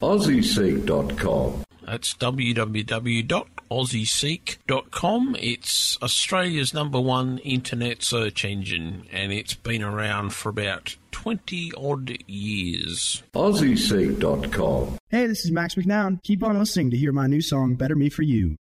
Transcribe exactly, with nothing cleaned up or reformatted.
aussie seek dot com. That's w w w dot aussie seek dot com. It's Australia's number one internet search engine, and it's been around for about twenty-odd years. aussie seek dot com. Hey, this is Max McNown. Keep on listening to hear my new song, Better Me For You.